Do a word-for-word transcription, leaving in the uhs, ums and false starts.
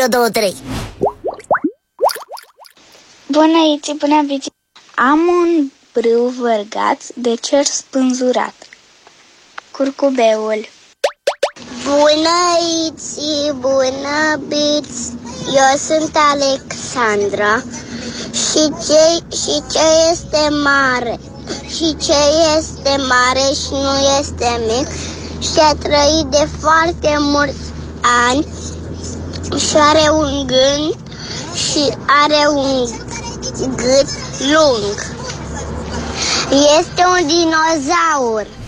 zero doi trei. Bună, Iți, bună, Bici. Am un brâu vărgat de cer spânzurat. Curcubeul. Bună, Iți, bună, Bici. Eu sunt Alexandra. Și ce, și ce este mare? Și ce este mare și nu este mic? Și a trăit de foarte mulți ani și are un gând și are un gât lung. Este un dinozaur.